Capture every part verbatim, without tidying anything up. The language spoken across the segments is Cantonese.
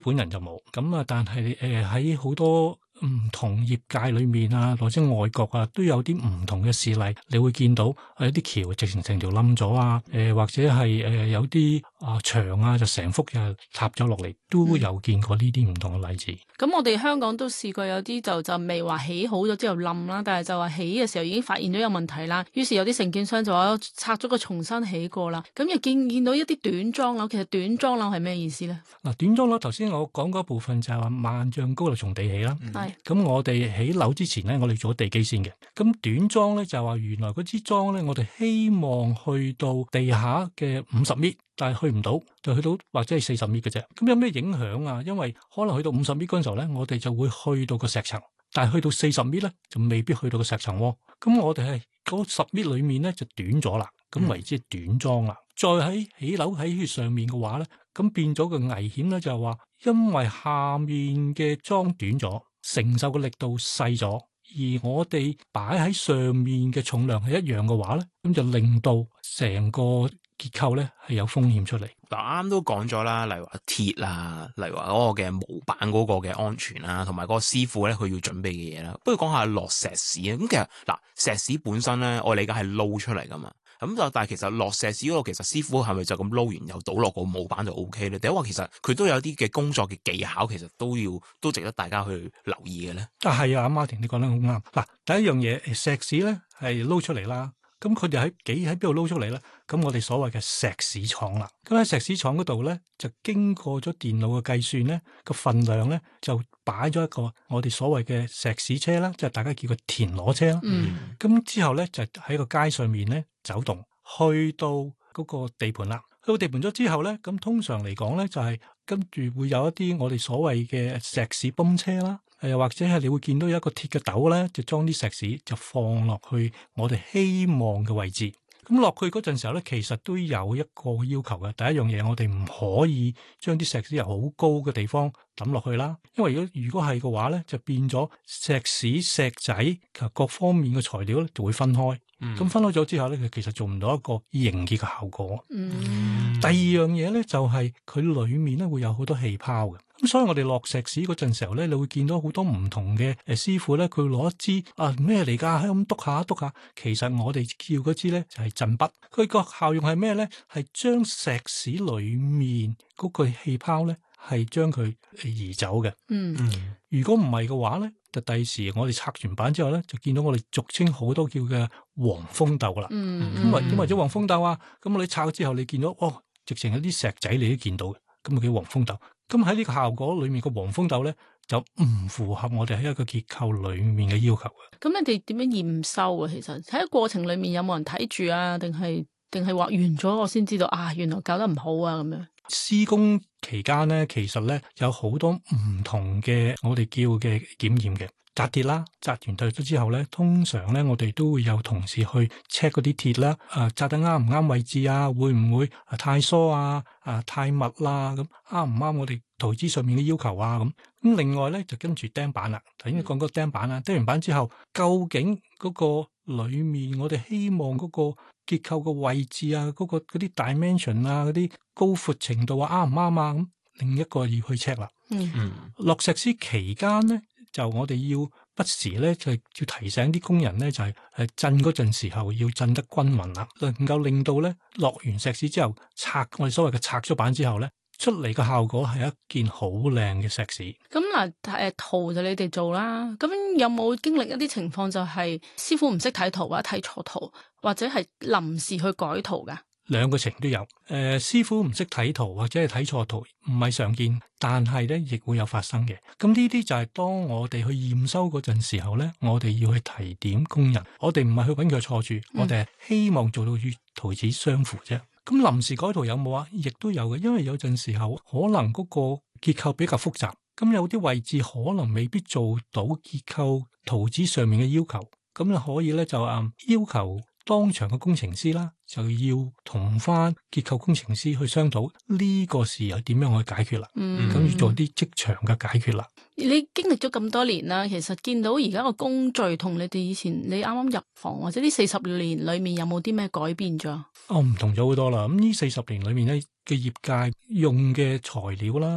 本人就冇。咁啊，但係誒喺好多唔同業界裏面啊，或者外國啊，都有啲唔同嘅事例，你會見到有啲橋直情成條冧咗啊，誒、呃、或者係誒、呃、有啲啊牆啊就成幅嘅塌咗落嚟，都有見過呢啲唔同嘅例子。 咁、嗯、我哋香港都試過有啲就就未話起好咗之後冧啦，但係就話起嘅時候已經發現咗有問題啦，於是有啲承建商就話拆咗個重新起過啦。咁又見見到一啲短樁樓，其實短樁樓係咩意思咧？ 嗱，短樁樓頭先我講嗰部分就係話萬丈高樓從地起啦。係、嗯。咁我哋起樓之前咧，我哋做咗地基先嘅。咁短樁咧就話原來嗰支樁咧，我哋希望去到地下嘅五十米，但係去唔到，就去到或者係四十米嘅啫。咁有咩影響啊？因為可能去到五十米嗰陣時候咧，我哋就會去到個石層，但係去到四十米咧，就未必去到個石層喎。咁我哋係嗰十米裏面咧就短咗啦，咁為之短樁啦。再喺起樓喺上面嘅話咧，咁變咗個危險咧就係話，因為下面嘅樁短咗，承受嘅力度細咗，而我哋擺喺上面嘅重量係一樣嘅話咧，咁就令到成個結構咧係有風險出嚟。 嗱，啱都講咗啦，例如話鐵啊，例如話嗰個嘅模板嗰個嘅安全啊，同埋嗰個師傅咧佢要準備嘅嘢啦。不如講下落石屎啊。咁其實嗱，石屎本身咧，我理解係撈出嚟噶嘛。咁就但係其實落石屎嗰個，其實師傅係咪就咁撈完又倒落個模板就 O K 咧？定係話其實佢都有啲嘅工作嘅技巧，其實都要都值得大家去留意嘅咧。 啊，係啊，阿 Martin 你講得好啱。嗱，第一樣嘢石屎咧係撈出嚟啦。咁佢哋喺幾喺邊度撈出嚟咧？咁我哋所謂嘅石屎廠啦。咁喺石屎廠嗰度咧，就經過咗電腦嘅計算咧，個份量咧就擺咗一個我哋所謂嘅石屎車啦，即係大家叫個田螺車啦。嗯。咁之後咧就喺個街上面咧走動，去到嗰個地盤啦。去到地盤咗之後咧，咁通常嚟講咧就係跟住會有一啲我哋所謂嘅石屎泵車啦。誒，或者係你會見到有一個鐵嘅斗咧，就裝啲石屎，就放落去我哋希望嘅位置。咁落去嗰陣時候咧，其實都有一個要求嘅。第一樣嘢，我哋唔可以將啲石屎由好高嘅地方抌落去啦。因為如果如果係嘅話咧，就變咗石屎、石仔及各方面嘅材料咧，就會分開。咁、嗯、分開咗之後咧，佢其實做唔到一個凝結嘅效果。嗯、第二樣嘢咧，就係、是、佢裏面咧會有好多氣泡嘅。咁所以我哋落石屎嗰陣時候咧，你會見到好多唔同嘅誒師傅咧，佢攞一支啊咩嚟㗎？喺咁篤下篤下，其實我哋叫嗰支咧就係震筆。佢個效用係咩咧？係將石屎裏面嗰個氣泡咧，係將佢移走嘅。嗯，如果唔係嘅話咧，就第時我哋拆完板之後咧，就見到我哋俗稱好多叫嘅黃蜂竇啦。嗯，咁為點為咗黃蜂竇啊？咁我哋拆咗之後，你見到哦，直情有啲石仔你都見到嘅，咁咪叫黃蜂竇。咁喺呢個效果裏面個黃蜂竇咧，就唔符合我哋喺一個結構裏面嘅要求嘅。 咁你哋點樣驗收啊？其實喺個過程裏面有冇人睇住啊？定係定係畫完咗我先知道啊？原來搞得唔好啊咁樣。 施工期間咧，其實咧有好多唔同嘅我哋叫嘅檢驗嘅。紮鐵啦，紮完退咗之後咧，通常咧我哋都會有同事去 check 嗰啲鐵啦，啊紮得啱唔啱位置啊，會唔會啊太疏啊，啊太密啦，咁啱唔啱我哋圖紙上面嘅要求啊咁。咁另外咧就跟住釘板啦，頭先講個釘板啦，釘完板之後，究竟嗰個裏面我哋希望嗰個結構嘅位置啊，嗰、嗰個嗰啲 dimension 啊，嗰啲高闊程度啊啱唔啱啊咁，另一個要去 check 啦。嗯，落石屎期間咧。就我哋要不時咧，就要提醒啲工人咧，就係誒震嗰陣時候要震得均勻啦，能夠令到咧落完石屎之後拆我哋所謂嘅拆咗板之後咧，出嚟嘅效果係一件好靚嘅石屎。 咁嗱誒圖就你哋做啦，咁有冇經歷一啲情況就係師傅唔識睇圖或者睇錯圖，或者係臨時去改圖㗎？ 兩個情都有，誒、呃、師傅唔識睇圖或者係睇錯圖，唔係常見，但係咧亦會有發生嘅。咁呢啲就係當我哋去驗收嗰陣時候咧，我哋要去提點工人，我哋唔係去揾佢錯處，嗯、我哋係希望做到與圖紙相符啫。咁臨時改圖有冇啊？亦都有嘅，因為有陣時候可能嗰個結構比較複雜，咁有啲位置可能未必做到結構圖紙上面嘅要求，咁就可以咧就啊要求。當場嘅工程師啦，就要同翻結構工程師去商討呢個事又點樣去解決啦。嗯，咁要做啲即場嘅解決啦。 你經歷咗咁多年啦，其實見到而家個工序同你哋以前你啱啱入行或者呢四十年裏面有冇啲咩改變咗？ 哦，唔同咗好多啦。咁呢四十年裏面咧嘅業界用嘅材料啦，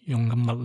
用嘅物